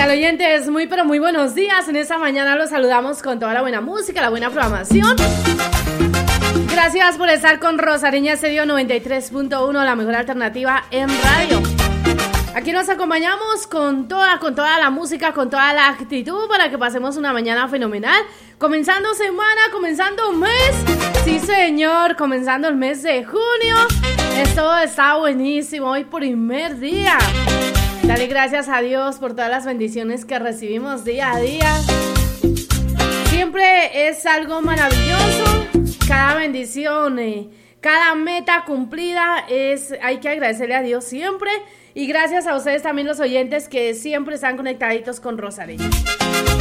tal, oyentes? Muy pero muy buenos días. En esta mañana los saludamos con toda la buena música, la buena programación. Gracias por estar con Rosareña Estéreo 93.1, la mejor alternativa en radio. Aquí nos acompañamos con toda la música, con toda la actitud para que pasemos una mañana fenomenal. Comenzando semana, comenzando un mes. Sí, señor, comenzando el mes de junio. Esto está buenísimo, hoy primer día. Dale gracias a Dios por todas las bendiciones que recibimos día a día. Siempre es algo maravilloso. Cada bendición, cada meta cumplida hay que agradecerle a Dios siempre. Y gracias a ustedes también los oyentes que siempre están conectaditos con Rosareña.